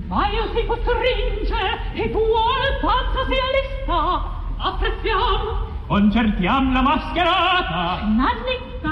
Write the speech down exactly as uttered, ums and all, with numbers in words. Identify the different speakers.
Speaker 1: Ma io ti costringe, e tu al pazzo sia lista. Apprezziamo.
Speaker 2: Concertiam la mascherata.
Speaker 1: Nanni,